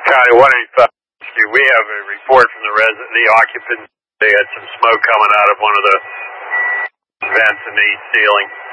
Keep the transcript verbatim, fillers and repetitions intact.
County, one eighty-five. We have a report from the resident, the occupant. They had some smoke coming out of one of the vents in the east ceiling.